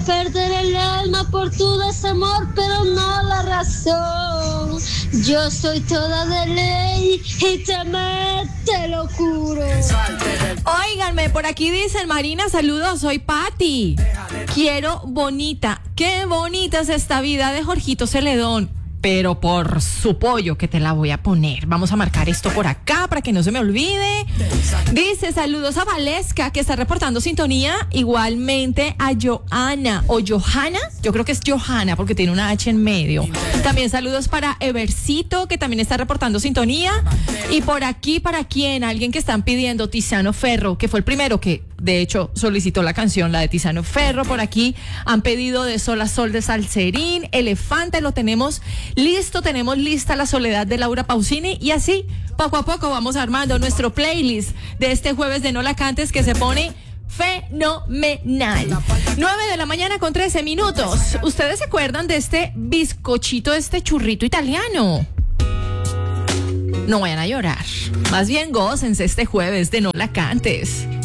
perder el alma por tu desamor, pero no la razón. Yo soy toda de ley y te amé, te lo juro. Óiganme, por aquí dicen, Marina, saludos, soy Patti. Quiero bonita. Qué bonita es esta vida de Jorgito Celedón. Pero por su pollo que te la voy a poner. Vamos a marcar esto por acá para que no se me olvide. Dice, saludos a Valesca, que está reportando sintonía. Igualmente a Johanna o Johanna. Yo creo que es Johanna porque tiene una H en medio. También saludos para Evercito, que también está reportando sintonía. Y por aquí, ¿para quién? Alguien que están pidiendo, Tiziano Ferro, que fue el primero que de hecho solicitó la canción, la de Tiziano Ferro. Por aquí han pedido de Sol a Sol de Salserín, Elefante, lo tenemos listo, tenemos lista La Soledad de Laura Pausini, y así poco a poco vamos armando nuestro playlist de este jueves de No La Cantes, que se pone fenomenal. 9:13 a.m. ¿Ustedes se acuerdan de este bizcochito, este churrito italiano? No vayan a llorar, más bien gócense este jueves de No La Cantes.